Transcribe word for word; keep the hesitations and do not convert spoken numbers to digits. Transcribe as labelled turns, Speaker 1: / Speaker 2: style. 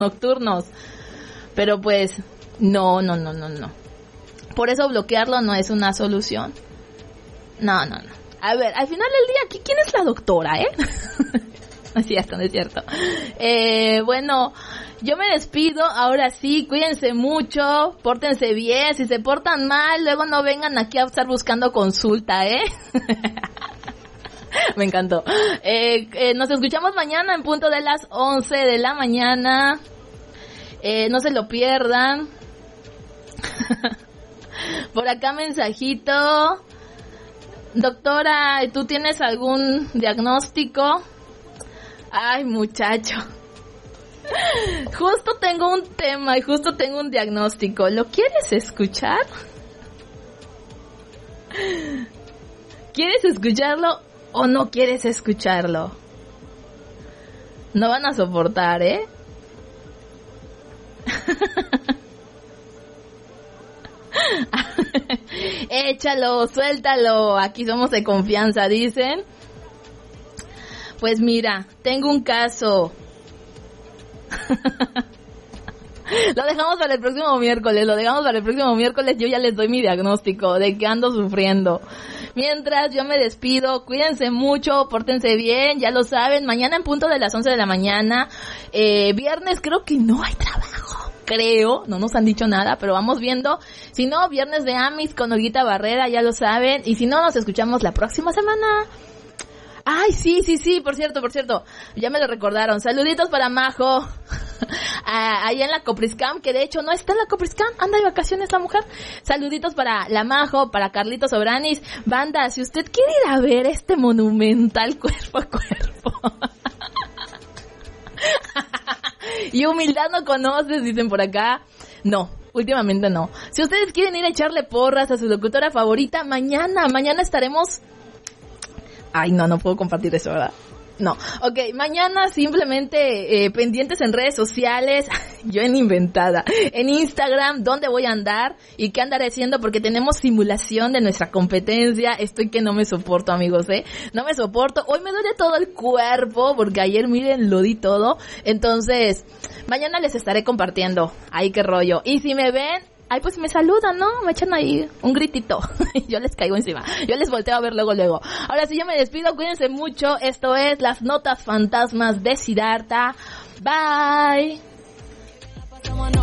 Speaker 1: nocturnos. Pero pues, no, no, no, no, no. Por eso bloquearlo no es una solución. No, no, no. A ver, al final del día, ¿quién es la doctora, eh? No es cierto, no es cierto. Eh, bueno, yo me despido. Ahora sí, cuídense mucho, pórtense bien. Si se portan mal, luego no vengan aquí a estar buscando consulta, ¿eh? Me encantó. Eh, eh, nos escuchamos mañana en punto de las once de la mañana. Eh, no se lo pierdan. Por acá mensajito. Doctora, ¿tú tienes algún diagnóstico? Ay, muchacho. Justo tengo un tema y justo tengo un diagnóstico. ¿Lo quieres escuchar? ¿Quieres escucharlo o no quieres escucharlo? No van a soportar, ¿eh? Échalo, suéltalo, aquí somos de confianza, dicen. Pues mira, tengo un caso. Lo dejamos para el próximo miércoles, lo dejamos para el próximo miércoles, yo ya les doy mi diagnóstico de que ando sufriendo. Mientras yo me despido, cuídense mucho, pórtense bien, ya lo saben, mañana en punto de las once de la mañana, eh, viernes creo que no hay trabajo, creo, no nos han dicho nada, pero vamos viendo. Si no, viernes de Amis con Olguita Barrera, ya lo saben, y si no, nos escuchamos la próxima semana. Ay, sí, sí, sí, por cierto, por cierto, ya me lo recordaron. Saluditos para Majo, allá en la Copriscam, que de hecho no está en la Copriscam, anda de vacaciones la mujer. Saluditos para la Majo, para Carlitos Obranis. Banda, si usted quiere ir a ver este monumental cuerpo a cuerpo. Y humildad no conoces, dicen por acá. No, últimamente no. Si ustedes quieren ir a echarle porras a su locutora favorita, mañana, mañana estaremos... Ay, no, no puedo compartir eso, ¿verdad? No. Ok, mañana simplemente eh, pendientes en redes sociales, yo en inventada, en Instagram, dónde voy a andar y qué andaré haciendo, porque tenemos simulación de nuestra competencia. Estoy que no me soporto, amigos, ¿eh? No me soporto. Hoy me duele todo el cuerpo, porque ayer, miren, lo di todo. Entonces, mañana les estaré compartiendo. Ay, qué rollo. Y si me ven... Ay, pues me saludan, ¿no? Me echan ahí un gritito. Yo les caigo encima. Yo les volteo a ver luego, luego. Ahora sí, yo me despido. Cuídense mucho. Esto es Las Notas Fantasmas de Siddhartha. Bye.